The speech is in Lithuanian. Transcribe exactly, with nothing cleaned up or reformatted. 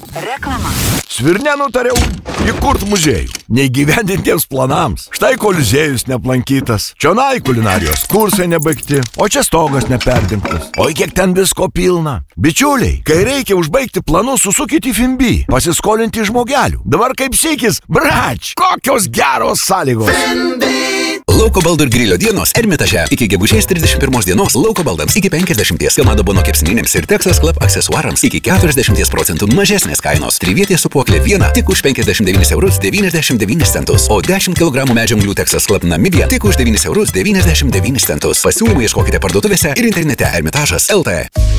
Reklama. Svirne nutariau įkurt muziejų. Neįgyvendintiems planams. Štai koliziejus neaplankytas. Čionai kulinarijos kursai nebaigti. O čia stogas neperdingtas. Oi, kiek ten visko pilna. Bičiuliai, kai reikia užbaigti planus, susukite į Fimbi. Pasiskolinti žmogelių. Dabar kaip sykis, brač, kokios geros sąlygos. Fimbi. Lauko baldų ir grilio dienos Ermitaže. Iki gegužės trisdešimt pirmos dienos lauko baldams iki penkiasdešimt, Kamado Bono kepsninėms ir Texas Club aksesuarams iki keturiasdešimt procentų mažesnės kainos. Trivietė supuoklė viena tik už penkiasdešimt devynis eurus devyniasdešimt devynis centus, o dešimt kilogramų medžio anglių Texas Club Namibija tik už devynis eurus devyniasdešimt devynis centus. Pasiūlymą ieškokite parduotuvėse ir internete ermitažas taškas lt.